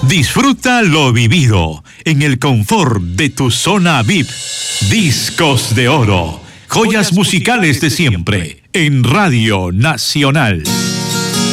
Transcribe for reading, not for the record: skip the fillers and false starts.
Disfruta lo vivido en el confort de tu zona VIP. Discos de Oro, joyas musicales de siempre en Radio Nacional.